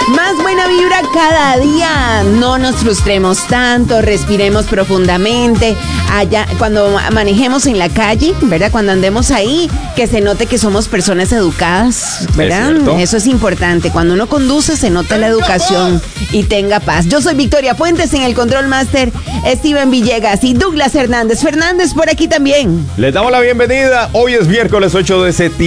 Más buena vibra cada día. No nos frustremos tanto, respiremos profundamente. Allá, cuando manejemos en la calle, ¿verdad? Cuando andemos ahí, que se note que somos personas educadas, ¿verdad? Eso es importante. Cuando uno conduce, se nota la educación y tenga paz. Yo soy Victoria Fuentes, en el Control Master, Steven Villegas y Douglas Hernández. Fernández por aquí también. Les damos la bienvenida. Hoy es miércoles 8 de septiembre.